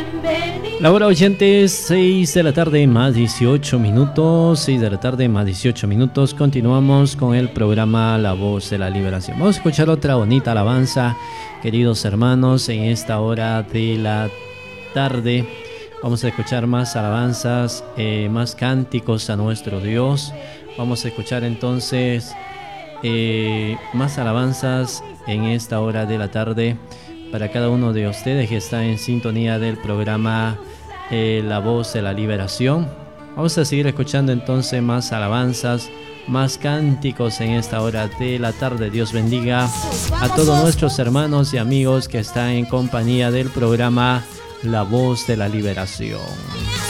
La hora oyentes, 6 de la tarde más 18 minutos, 6 de la tarde más 18 minutos. Continuamos con el programa La Voz de la Liberación. Vamos a escuchar otra bonita alabanza, queridos hermanos, en esta hora de la tarde. Vamos a escuchar más alabanzas, más cánticos a nuestro Dios. Vamos a escuchar entonces más alabanzas en esta hora de la tarde para cada uno de ustedes que está en sintonía del programa La Voz de la Liberación. Vamos a seguir escuchando entonces más alabanzas, más cánticos en esta hora de la tarde. Dios bendiga a todos nuestros hermanos y amigos que están en compañía del programa La Voz de la Liberación.